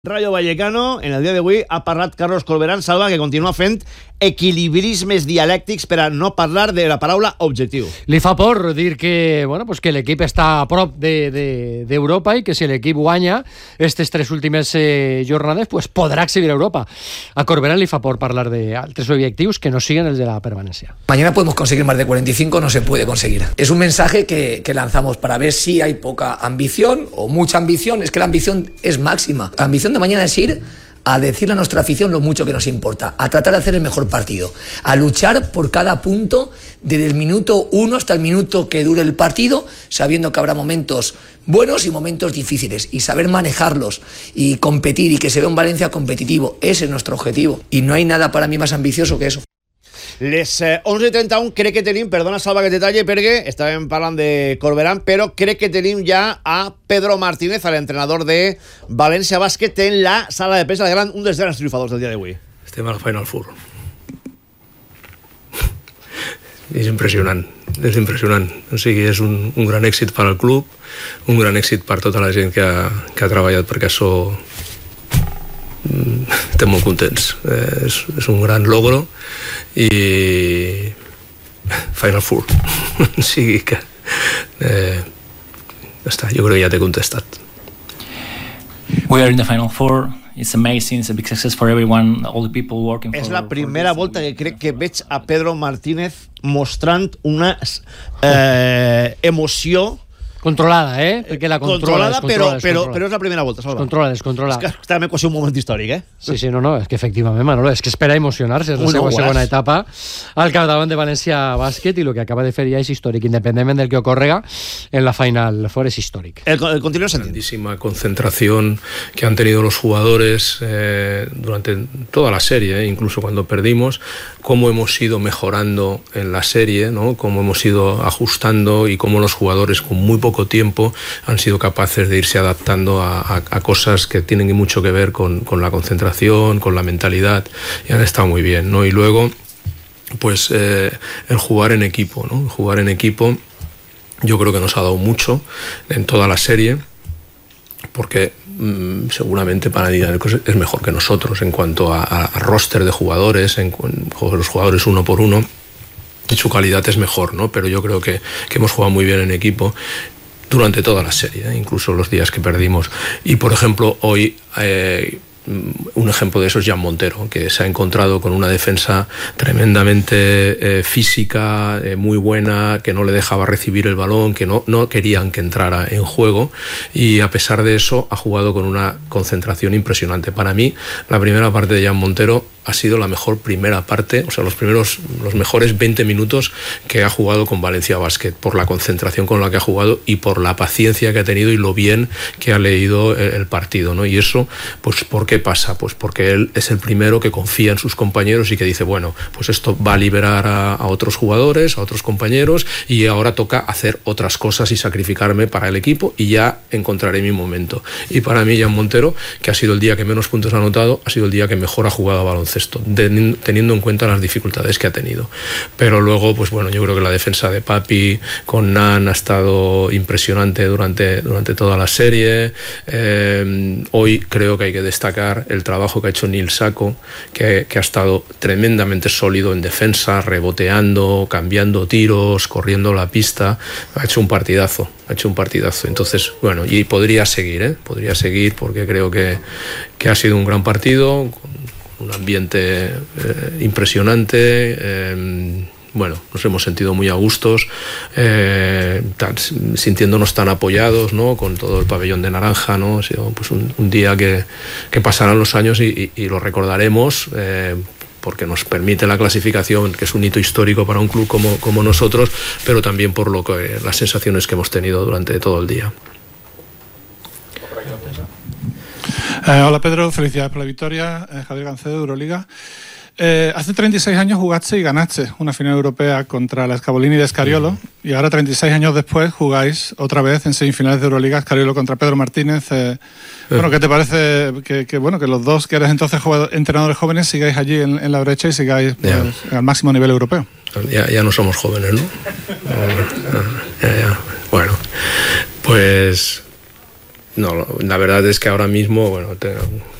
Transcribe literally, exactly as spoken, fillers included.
Rayo Vallecano, en el dia d'avui, ha parlat Carlos Corberán, Salva, que continua fent equilibrismes dialèctics per a no parlar de la paraula objectiu. Li fa por dir que, bueno, pues que l'equip està a prop d'Europa de, de, i que si l'equip guanya aquestes tres últimes eh, jornades, pues podrà accedir a Europa. A Corberán li fa por parlar d'altres objectius que no siguen els de la permanencia. Mañana podemos conseguir más de cuarenta y cinco, no se puede conseguir. Es un mensaje que, que lanzamos para ver si hay poca ambición o mucha ambición. Es que la ambición es máxima. La ambición de mañana es ir a decirle a nuestra afición lo mucho que nos importa, a tratar de hacer el mejor partido, a luchar por cada punto desde el minuto uno hasta el minuto que dure el partido, sabiendo que habrá momentos buenos y momentos difíciles, y saber manejarlos y competir y que se vea un Valencia competitivo. Ese es nuestro objetivo, y no hay nada para mí más ambicioso que eso. Les eh, onze i trenta-u crec que tenim, perdona Salva que et detalli perquè estàvem parlant de Corberán, però crec que tenim ja a Pedro Martínez, l'entrenador de València Bàsquet, en la sala de premsa, gran, un dels grans triomfadors del dia d'avui. Estem a la Final Four. És impressionant, és impressionant. O sigui, és un, un gran èxit per al club, un gran èxit per tota la gent que ha, que ha treballat perquè això. Estem molt contents, eh, és, és un gran logro i Final Four. O sigui que eh, ja està, jo crec que ja t'he contestat. We are in the Final Four. It's amazing, it's a big success for everyone, all the people working for. És la primera volta que crec que veig a Pedro Martínez mostrant una eh, emoció controlada, eh? Perquè la controla, controlada, però, però, però és la primera volta, Salva. Controla, descontrola. És que està també quasi un moment històric, eh? Sí, sí, no, no, és que efectivament, Manolo, és que espera emocionar-se, és la seva segona etapa al capdavant de València Bàsquet i el que acaba de fer ja és històric, independentment del que ocorrega en la Final Four, és històric. El, el continúo sentiendo. Grandísima concentración que han tenido los jugadores eh, durante toda la serie, eh, incluso cuando perdimos, cómo hemos ido mejorando en la serie, ¿no? Cómo hemos ido ajustando y cómo los jugadores con muy poco tiempo han sido capaces de irse adaptando a, a, a cosas que tienen mucho que ver con, con la concentración, con la mentalidad, y han estado muy bien, ¿no? Y luego, pues eh, el jugar en equipo, ¿no? El jugar en equipo yo creo que nos ha dado mucho en toda la serie, porque mmm, seguramente Panathinaikos es mejor que nosotros en cuanto a, a, a roster de jugadores, en, en los jugadores uno por uno, y su calidad es mejor, ¿no? Pero yo creo que, que hemos jugado muy bien en equipo durante toda la serie, ¿eh? Incluso los días que perdimos. Y por ejemplo, hoy eh, un ejemplo de eso es Jan Montero, que se ha encontrado con una defensa tremendamente eh, física, eh, muy buena, que no le dejaba recibir el balón, que no, no querían que entrara en juego, y a pesar de eso ha jugado con una concentración impresionante. Para mí, la primera parte de Jan Montero ha sido la mejor primera parte, o sea, los primeros, los mejores veinte minutos que ha jugado con Valencia Bàsquet, por la concentración con la que ha jugado y por la paciencia que ha tenido y lo bien que ha leído el, el partido, ¿no? Y eso, pues, ¿por qué pasa? Pues porque él es el primero que confía en sus compañeros y que dice, bueno, pues esto va a liberar a, a otros jugadores, a otros compañeros, y ahora toca hacer otras cosas y sacrificarme para el equipo y ya encontraré mi momento. Y para mí, Jan Montero, que ha sido el día que menos puntos ha anotado, ha sido el día que mejor ha jugado a baloncesto, teniendo en cuenta las dificultades que ha tenido. Pero luego, pues bueno, yo creo que la defensa de Papi con Nan ha estado impresionante durante, durante toda la serie. Eh, hoy creo que hay que destacar el trabajo que ha hecho Neil Sacco, que, que ha estado tremendamente sólido en defensa, reboteando, cambiando tiros, corriendo la pista. Ha hecho un partidazo, ha hecho un partidazo. Entonces, bueno, y podría seguir, ¿eh? Podría seguir porque creo que, que ha sido un gran partido, un ambiente eh, impresionante, eh, bueno, nos hemos sentido muy a gustos, eh, tan, sintiéndonos tan apoyados, ¿no? Con todo el pabellón de naranja, ¿no? Ha sido pues un, un día que, que pasarán los años y, y, y lo recordaremos, eh, porque nos permite la clasificación, que es un hito histórico para un club como, como nosotros, pero también por lo que, las sensaciones que hemos tenido durante todo el día. Eh, hola Pedro, felicidades por la victoria. Eh, Javier Gancedo, de Euroliga. Eh, hace treinta y seis años jugaste y ganaste una final europea contra la Scavolini de Scariolo, y ahora treinta y seis años después jugáis otra vez en semifinales de Euroliga, Scariolo contra Pedro Martínez. Eh, bueno, ¿qué te parece que, que, bueno, que los dos que eres entonces jugador, entrenadores jóvenes sigáis allí en, en la brecha y sigáis pues, al máximo nivel europeo? Ya, ya no somos jóvenes, ¿no? ya, ya. Bueno, pues No, la verdad es que ahora mismo, bueno, te,